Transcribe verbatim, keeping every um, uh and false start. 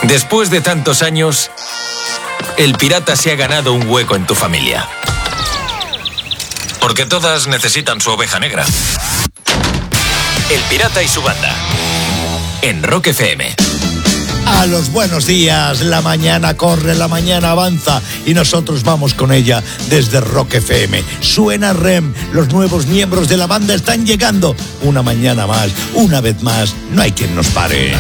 Después de tantos años, el pirata se ha ganado un hueco en tu familia. Porque todas necesitan su oveja negra. El pirata y su banda. En Rock F M. A los buenos días, la mañana corre, la mañana avanza y nosotros vamos con ella desde Rock F M. Suena R E M, los nuevos miembros de la banda están llegando. Una mañana más, una vez más, no hay quien nos pare.